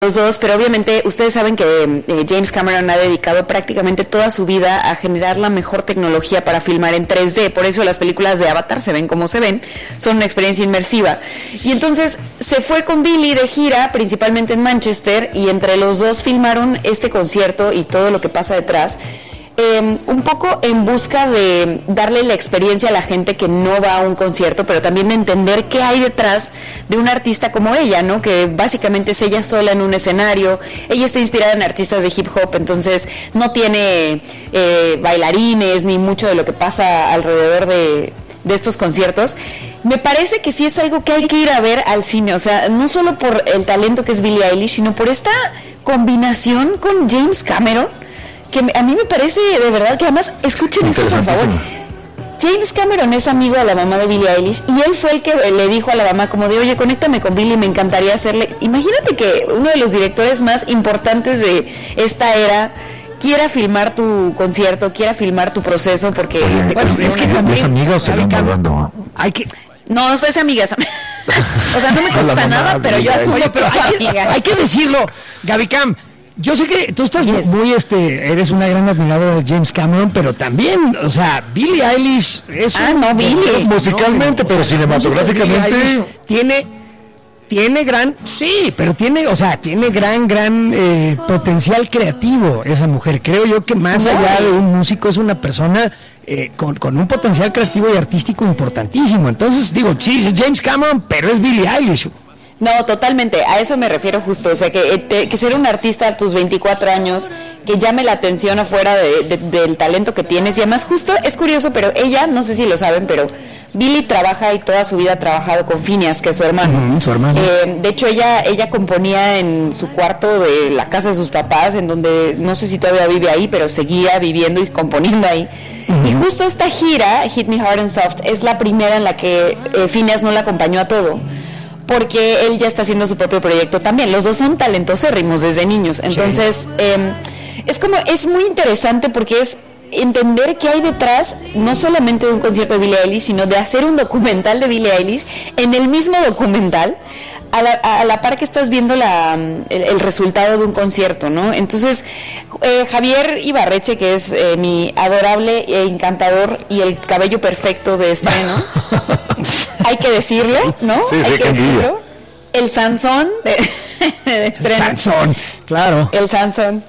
los dos, pero obviamente ustedes saben que James Cameron ha dedicado prácticamente toda su vida a generar la mejor tecnología para filmar en 3D, por eso las películas de Avatar se ven como se ven, son una experiencia inmersiva. Y entonces se fue con Billie de gira, principalmente en Manchester, y entre los dos filmaron este concierto y todo lo que pasa detrás. Un poco en busca de darle la experiencia a la gente que no va a un concierto, pero también de entender qué hay detrás de una artista como ella, ¿no? Que básicamente es ella sola en un escenario. Ella está inspirada en artistas de hip hop, entonces no tiene bailarines ni mucho de lo que pasa alrededor de estos conciertos. Me parece que sí es algo que hay que ir a ver al cine, o sea, no solo por el talento que es Billie Eilish, sino por esta combinación con James Cameron, que a mí me parece de verdad que además, escuchen esto por favor. James Cameron es amigo de la mamá de Billie Eilish y él fue el que le dijo a la mamá como de, oye, conéctame con Billie, me encantaría hacerle. Imagínate que uno de los directores más importantes de esta era quiera filmar tu concierto, quiera filmar tu proceso, porque bueno, es que también es amiga o se lo anda dando. Hay que no es amiga. O sea, no me consta nada, pero yo asumo que es amiga. Hay que decirlo, Gaby Cam. Yo sé que tú estás muy, eres una gran admiradora de James Cameron, pero también, o sea, Billie Eilish es Billie musicalmente, pero cinematográficamente tiene gran, sí, pero tiene gran potencial creativo esa mujer. Creo yo que más allá de un músico es una persona con un potencial creativo y artístico importantísimo. Entonces digo, sí, es James Cameron, pero es Billie Eilish. No, totalmente, a eso me refiero justo, o sea, que ser un artista a tus 24 años, que llame la atención afuera del talento que tienes, y además justo, es curioso, pero ella, no sé si lo saben, pero Billie trabaja y toda su vida ha trabajado con Phineas, que es su hermano. Su hermano. De hecho, ella componía en su cuarto de la casa de sus papás, en donde, no sé si todavía vive ahí, pero seguía viviendo y componiendo ahí. Y justo esta gira, Hit Me Hard and Soft, es la primera en la que Phineas no la acompañó a todo, porque él ya está haciendo su propio proyecto también. Los dos son talentosérrimos desde niños. Entonces, es muy interesante porque es entender qué hay detrás, no solamente de un concierto de Billie Eilish, sino de hacer un documental de Billie Eilish, en el mismo documental, a la par que estás viendo el resultado de un concierto, ¿no? Entonces, Javier Ibarreche, que es mi adorable e encantador y el cabello perfecto de estreno, hay que decirlo, ¿no? Sí, hay que decirlo. El Sansón de estreno. Sansón, claro. El Sansón.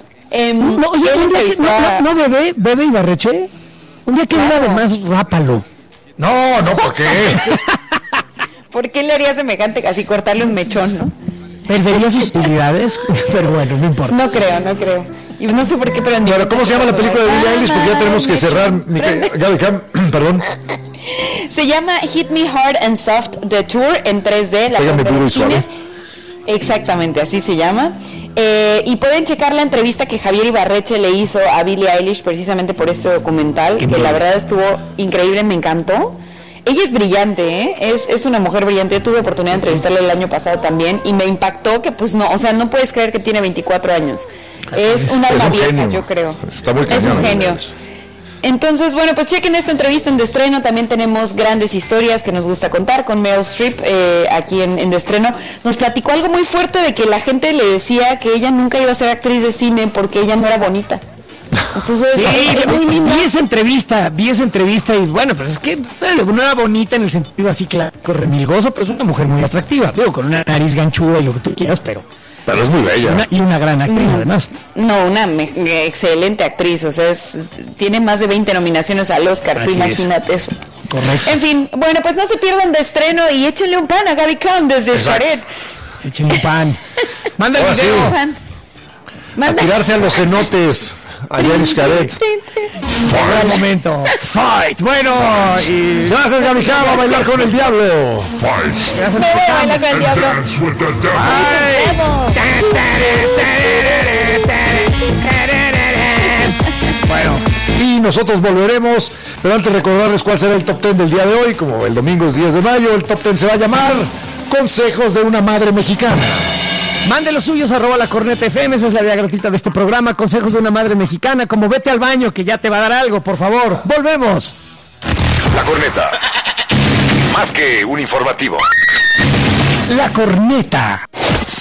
No, bebé Ibarreche. Un día que una además, rápalo. No, ¿por qué? ¿Por qué le haría semejante así cortarle un mechón, no? Perdería sus utilidades, pero bueno, no importa. No creo. Y no sé por qué, pero... Bueno, ¿cómo se llama la película de Billie Eilish? Porque ya tenemos que cerrar. Gaby Cam, perdón. Se llama Hit Me Hard and Soft, The Tour, en 3D. Pégame duro y suave. Exactamente, así se llama. Y pueden checar la entrevista que Javier Ibarreche le hizo a Billie Eilish precisamente por este documental, que la verdad estuvo increíble, me encantó. Ella es brillante, es una mujer brillante. Yo tuve oportunidad de entrevistarla el año pasado también y me impactó que pues no, o sea, no puedes creer que tiene 24 años. Es un alma vieja, genio. Yo creo. Está muy es un genio. Entonces, bueno, pues chequen esta entrevista en De Estreno. También tenemos grandes historias que nos gusta contar con Meryl Streep aquí en De Estreno. Nos platicó algo muy fuerte de que la gente le decía que ella nunca iba a ser actriz de cine porque ella no era bonita. Entonces, sí, vi esa entrevista y bueno, pues es que no era bonita en el sentido así claro, remilgoso, pero es una mujer muy atractiva, digo, con una nariz ganchuda y lo que tú quieras, pero es muy bella. Y una gran actriz, además. No, una excelente actriz, o sea, tiene más de 20 nominaciones al Oscar, así tú imagínate eso. Correcto. En fin, bueno, pues no se pierdan De Estreno y échenle un pan a Gaby Cam desde Xcaret. Échenle un pan. Manda el video. Sí. A tirarse a los cenotes. Allá en Xcaret. Buen momento. Fight. Bueno, y gracias, Gaby Cam, a bailar con el diablo. Fight. Gracias, me voy a bailar con el diablo. Bueno, y nosotros volveremos, pero antes recordarles cuál será el top 10 del día de hoy. Como el domingo es 10 de mayo, el top 10 se va a llamar Consejos de una Madre Mexicana. Mande los suyos, @lacornetafm, esa es la vía gratuita de este programa. Consejos de una madre mexicana, como vete al baño que ya te va a dar algo, por favor. Volvemos. La Corneta, más que un informativo. La Corneta.